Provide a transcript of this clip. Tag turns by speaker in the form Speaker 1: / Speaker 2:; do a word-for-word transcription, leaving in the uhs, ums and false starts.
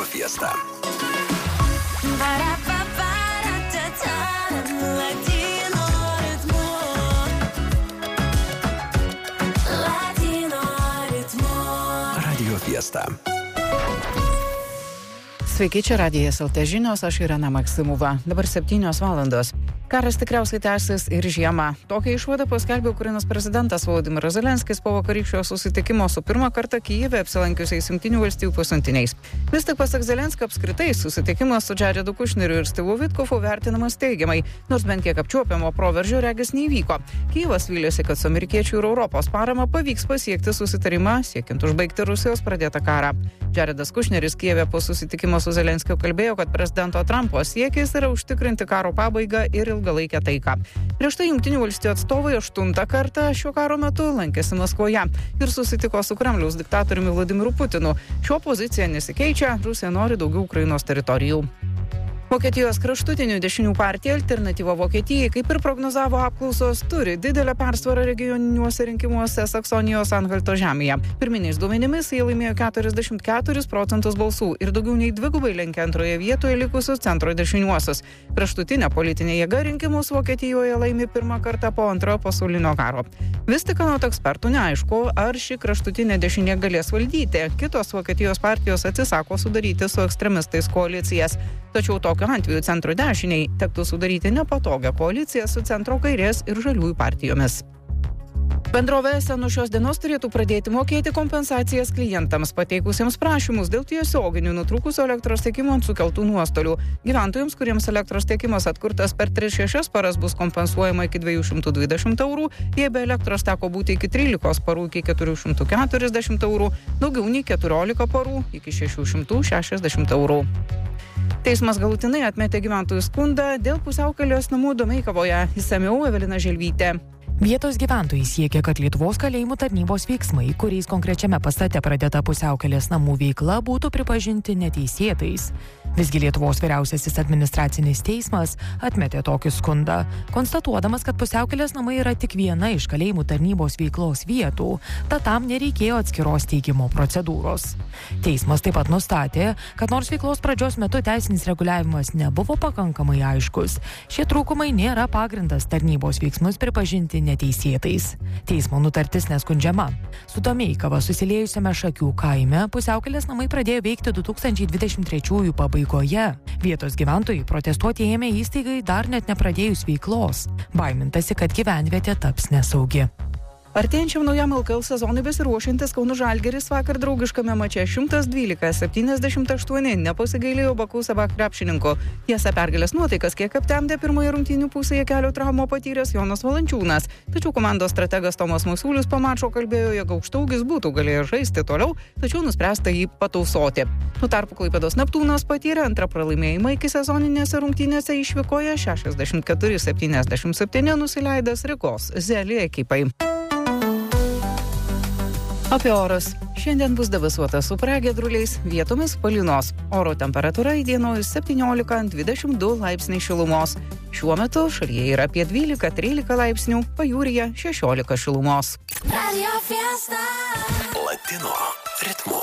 Speaker 1: Fiesta. Radio Fiesta.
Speaker 2: Sveiki, čia Radijas L T žinios, aš Irena Maksimova. Dabar septynios valandos. Karas tikriausiai tęsis ir žiemą. Tokią išvadą paskelbė Ukrainos prezidentas Volodymyras Zelenskis po vakarykščio susitikimo su pirmą kartą Kijeve apsilankiusiais Jungtinių valstijų pasiuntiniais. Vis tik pasak Zelenskio apskritai susitikimas su Jaredu Kušneriu ir Stivu Vitkofu vertinamas teigiamai, nors bent kiek apčiuopiamo proveržio regis neįvyko. Kijevas vylėsi, kad su amerikiečių ir Europos parama pavyks pasiekti susitarimą, siekiant užbaigti Rusijos pradėtą karą. Jaredas Kušneris Kijeve po susitikimo su Zelenskiu kalbėjo, kad prezidento Trumpo siekis yra užtikrinti karo pabaigą ir ilgalaikę taiką. Prieš tai Jungtinių valstijų atstovai aštuntą kartą šio karo metu lankėsi Maskvoje ir susitiko su Kremliaus diktatoriumi Vladimiru Putinu. Šio pozicija nesikeičia, Rusija nori daugiau Ukrainos teritorijų. Vokietijos kraštutinių dešinių partija Alternatyva Vokietijai, kaip ir prognozavo apklausos, turi didelę persvarą regioniniuose rinkimuose Saksonijos Anhalto žemėje. Pirminiais duomenimis jie laimėjo keturiasdešimt keturis procentus balsų ir daugiau nei dvigubai lenkia antroje vietoje likusius centro dešiniuosius. Kraštutinė politinė jėga rinkimus Vokietijoje laimi pirmą kartą po antrojo pasaulinio karo. Vis tik anot ekspertų neaišku, ar ši kraštutinė dešinė galės valdyti. Kitos Vokietijos partijos atsisako sudaryti su ekstremistais koalicijas. Tačiau tokiu atveju centro dešiniai tektų sudaryti nepatogią koaliciją su centro kairės ir žaliųjų partijomis. Bendrovė ESA nuo šios dienos turėtų pradėti mokėti kompensacijas klientams pateikusiems prašymus dėl tiesioginių nutrūkusio elektros tiekimo ant sukeltų nuostolių. Gyventojams, kuriems elektros tiekimas atkurtas per tris šešias paras, bus kompensuojama iki dviejų šimtų dvidešimt eurų, jei be elektros teko būti iki trylikos parų iki keturių šimtų keturiasdešimt eurų, daugiau nei keturiolika parų iki šešių šimtų šešiasdešimt eurų. Teismas galutinai atmetė gyventojų skundą dėl pusiaukelės namų Domeikavoje. Išsamiau Evelina Želvytė.
Speaker 3: Vietos gyventojai siekia, kad Lietuvos kalėjimų tarnybos veiksmai, kuriais konkrečiame pastate pradėta pusiaukelės namų veikla, būtų pripažinti neteisėtais. Visgi Lietuvos vyriausiasis administracinis teismas atmetė tokį skundą, konstatuodamas, kad pusiaukelės namai yra tik viena iš kalėjimų tarnybos veiklos vietų, tad tam nereikėjo atskiros teikimo procedūros. Teismas taip pat nustatė, kad nors veiklos pradžios metu teisinis reguliavimas nebuvo pakankamai aiškus, šie trūkumai nėra pagrindas tarnybos veiksmus pripažinti neteisėtais. Teismo nutartis neskundžiama. Su Domeikava susiliejusiame Šakių kaime pusiaukelės namai pradėjo veikti du tūkstančiai dvidešimt trečiųjų pabaigoje. Vietos gyventojai protestuoti ėmė įstaigai dar net nepradėjus veiklos. Baimintasi, kad gyvenvietė taps nesaugi.
Speaker 2: Artėjančiam naujam L K L sezonui besiruošiantis Kauno Žalgiris vakar draugiškame mače šimtas dvylika septyniasdešimt aštuoni nepasigailėjo Baku Sabah krepšininkų. Tiesa, pergalės nuotaikas kiek aptemdė pirmoje rungtynių pusėje kelio traumą patyręs Jonas Valančiūnas. Tačiau komandos strategas Tomas Masiulis po mačo kalbėjo, jog aukštaūgis būtų galėjęs žaisti toliau, tačiau nuspręsta jį patausoti. Tuo tarpu Klaipėdos Neptūnas patyrė antrą pralaimėjimą iki sezoninėse rungtynėse išvykoje šešiasdešimt keturi septyniasdešimt septyni nusileidęs Rygos Zelį ekipai. Apie orus. Šiandien bus debesuota su pragiedruliais, vietomis palynos. Oro temperatūra įdienojus septyniolika dvidešimt du laipsniai šilumos. Šiuo metu šalyje yra apie dvylika trylika laipsnių, pajūryje šešiolika šilumos.
Speaker 1: Latino ritmu.